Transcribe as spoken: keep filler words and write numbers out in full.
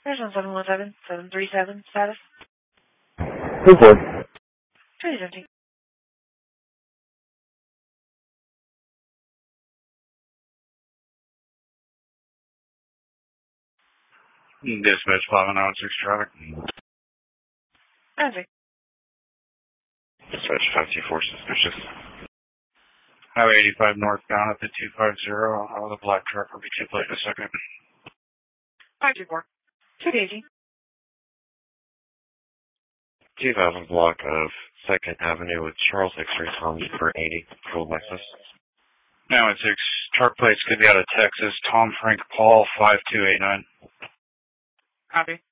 There's one seven one seven seven three seven status. Who's there? Trees empty. Dispatch five one six traffic. Empty. Dispatch five two four suspicious. Highway eighty-five northbound at the two five zero. Uh, the black truck will be two plate in a second. five two four. two eighty. two thousand block of second Avenue with Charles X-ray Tom for eighty. Full Lexus. Now it's six. Truck plates could be out of Texas. Tom Frank Paul five two eight nine. Copy.